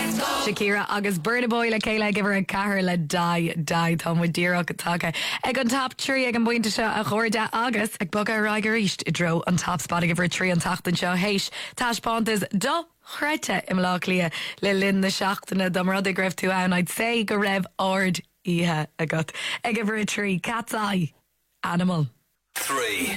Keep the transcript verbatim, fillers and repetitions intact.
Shakira agus Burna Boy le céile give her a cahar le dai dai Tom with Dírach ataka. Ag an top tree ag an buinte seo a chóirde agus ag bog a raigar ríist I dro an top spot ag give her trí an tachtan seo héis. Táis pont is do chreite im lá lia le lin na seachtainna dom rud ag raibh tú ann I'd say go raibh ord ihe agat. Ag give her a tree cat's eye animal. Three.